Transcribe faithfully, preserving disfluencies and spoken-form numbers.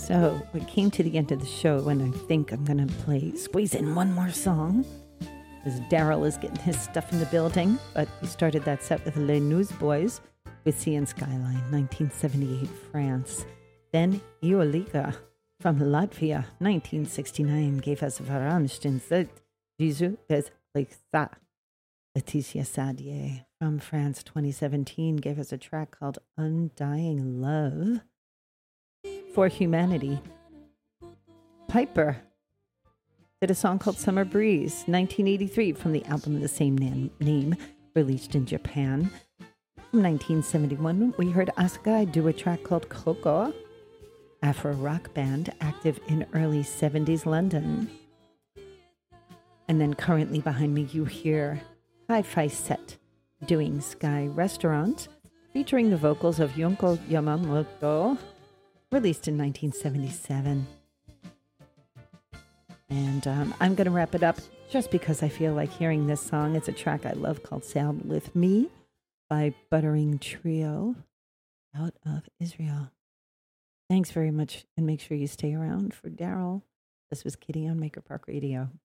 So we came to the end of the show, and I think I'm going to play, squeeze in one more song, because Daryl is getting his stuff in the building. But we started that set with Les Newsboys with Sea and Skyline, nineteen seventy-eight, France. Then Iolika from Latvia, nineteen sixty-nine, gave us Veransten Zelt, Jésus es Lexa. Laetitia Sadier from France, twenty seventeen, gave us a track called Undying Love. For Humanity, Piper did a song called Summer Breeze, nineteen eighty-three, from the album of the same name, name released in Japan. From nineteen seventy-one, we heard Asgai do a track called Coco, Afro rock band active in early seventies London. And then currently behind me, you hear Hi-Fi Set doing Sky Restaurant, featuring the vocals of Yunko Yamamoto, released in nineteen seventy-seven. And um, I'm going to wrap it up just because I feel like hearing this song. It's a track I love called Sail With Me by Buttering Trio out of Israel. Thanks very much, and make sure you stay around for Daryl. This was Kitty on Maker Park Radio.